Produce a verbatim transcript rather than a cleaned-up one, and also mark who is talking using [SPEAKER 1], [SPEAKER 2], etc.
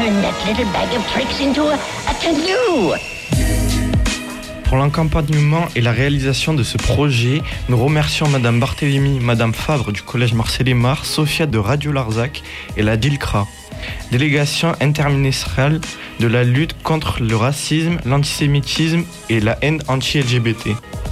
[SPEAKER 1] turn that little bag of tricks into a, a canoe.
[SPEAKER 2] Pour l'accompagnement et la réalisation de ce projet, nous remercions Madame Barthélémy, Madame Favre du Collège Marcel-Aymar, Sophia de Radio Larzac et la DILCRA, délégation interministérielle de la lutte contre le racisme, l'antisémitisme et la haine anti-L G B T.